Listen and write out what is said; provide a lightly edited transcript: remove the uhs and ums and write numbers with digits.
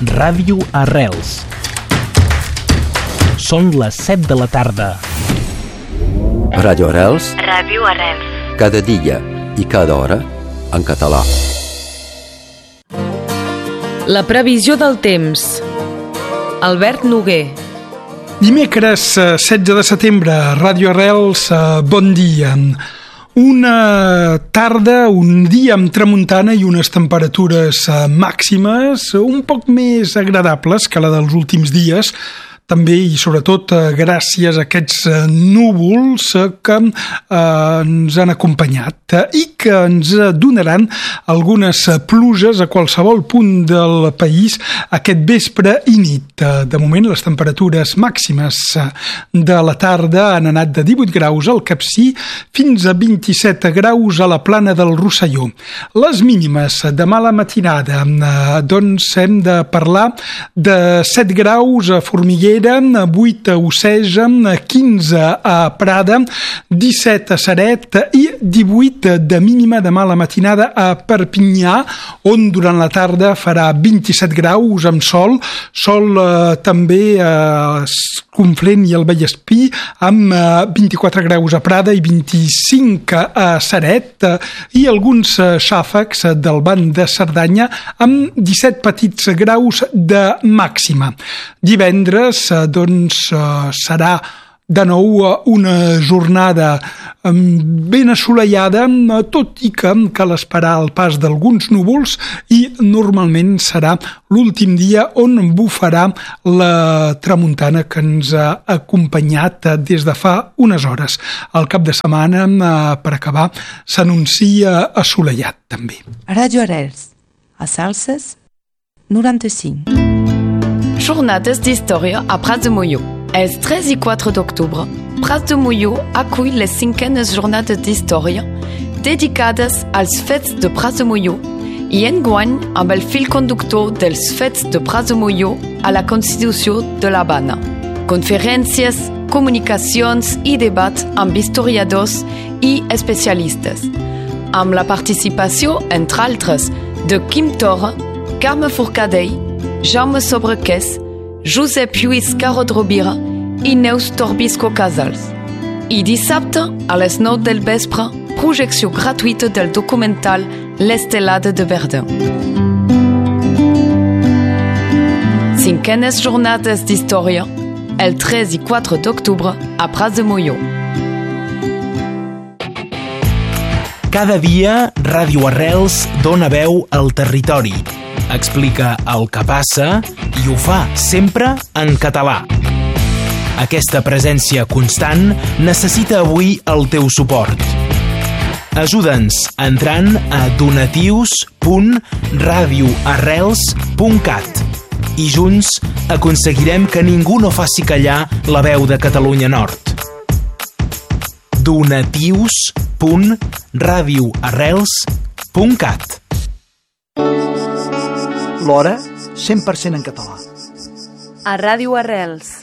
Ràdio Arrels. Són les 7 de la tarda. Ràdio Arrels. Ràdio Arrels. Cada dia i cada hora en català. La previsió del temps. Albert Noguer. Dimecres 16 de setembre, Ràdio Arrels, bon dia. Una tarda, un dia amb tramuntana i unes temperatures màximes un poc més agradables que la dels últims dies, també i sobretot gràcies a aquests núvols que ens han acompanyat i que ens donaran algunes pluges a qualsevol punt del país aquest vespre i nit. De moment, les temperatures màximes de la tarda han anat de 18 graus al Capcir fins a 27 graus a la Plana del Rosselló. Les mínimes demà a la matinada, doncs hem de parlar de 7 graus a Formiguera, 8 a Oceja, 15 a Prada, 17 a Ceret i 18 de mínima demà a la matinada a Perpinyà, on durant la tarda farà 27 graus amb sol també a Conflent i el Vallespí, amb 24 graus a Prada i 25 a Ceret i alguns xàfecs del Banc de Cerdanya amb 17 petits graus de màxima. Divendres serà de nou una jornada ben assolellada, tot i que cal esperar el pas d'alguns núvols i normalment serà l'últim dia on bufarà la tramuntana que ens ha acompanyat des de fa unes hores. El cap de setmana, per acabar, s'anuncia assolellat també. Ràdio Arrels, a Salses 95. Jornades d'història a Prats de Molló. Els 3 i 4 d'octubre, Prats de Molló acull les 5enes jornades d'història dedicades als fets de Prats de Molló i enguany amb el fil conductor dels fets de Prats de Molló a la Constitució de l'Havana. Conferències, comunicacions i debats amb historiadors i especialistes, amb la participació, entre altres, de Quim Torra, Carme Forcadell, Jaume Sobrequès, Josep Lluís Carodrobira i Neus Torbisco Casals. I dissabte, a les 9 del vespre, projecció gratuïta del documental L'Estelade de Verdun. 5enes jornades d'història, el 3 i 4 d'octubre a Prats de Molló. Cada dia, Ràdio Arrels dona veu al territori. Explica el que passa i ho fa sempre en català. Aquesta presència constant necessita avui el teu suport. Ajuda'ns entrant a donatius.radioarrels.cat i junts aconseguirem que ningú no faci callar la veu de Catalunya Nord. donatius.radioarrels.cat. L'hora 100% en català. A Ràdio Arrels.